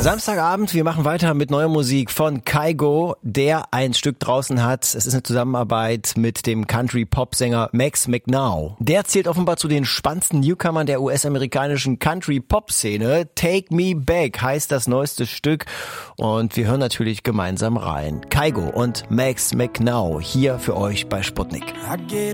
Samstagabend, wir machen weiter mit neuer Musik von Kygo, der ein Stück draußen hat. Es ist eine Zusammenarbeit mit dem Country-Pop-Sänger Max McNow. Der zählt offenbar zu den spannendsten Newcomern der US-amerikanischen Country-Pop-Szene. Take Me Back heißt das neueste Stück und wir hören natürlich gemeinsam rein. Kygo und Max McNow hier für euch bei Sputnik. I get